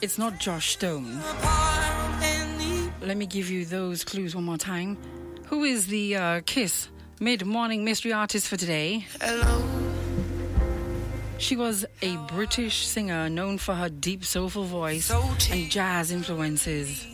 It's not Josh Stone. Let me give you those clues one more time. Who is the Kiss mid-morning mystery artist for today? Hello. She was a British singer known for her deep soulful voice and jazz influences.